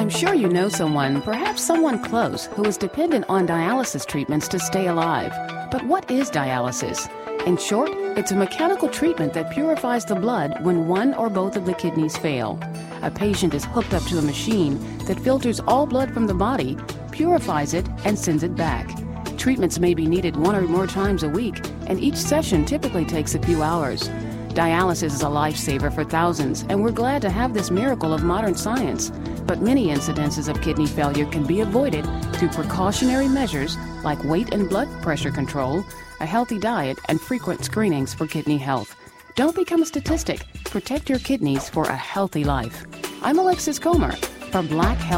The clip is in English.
sure you know someone, perhaps someone close, who is dependent on dialysis treatments to stay alive. But what is dialysis? In short, it's a mechanical treatment that purifies the blood when one or both of the kidneys fail. A patient is hooked up to a machine that filters all blood from the body, purifies it, and sends it back. Treatments may be needed one or more times a week, and each session typically takes a few hours. Dialysis is a lifesaver for thousands, and we're glad to have this miracle of modern science. But many incidences of kidney failure can be avoided through precautionary measures like weight and blood pressure control, a healthy diet, and frequent screenings for kidney health. Don't become a statistic. Protect your kidneys for a healthy life. I'm Alexis Comer for Black Health.